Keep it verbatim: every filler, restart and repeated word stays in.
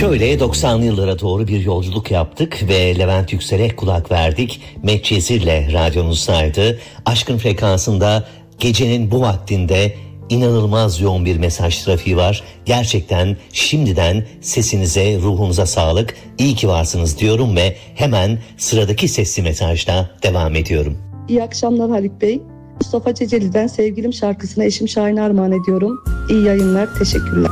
Şöyle doksanlı yıllara doğru bir yolculuk yaptık ve Levent Yüksel'e kulak verdik. Medcezir'le radyonuzdaydı. Aşkın frekansında gecenin bu vaktinde inanılmaz yoğun bir mesaj trafiği var. Gerçekten şimdiden sesinize, ruhunuza sağlık. İyi ki varsınız diyorum ve hemen sıradaki sesli mesajla devam ediyorum. İyi akşamlar Haluk Bey. Mustafa Ceceli'den Sevgilim şarkısına eşim Şahin'e armağan ediyorum. İyi yayınlar, teşekkürler.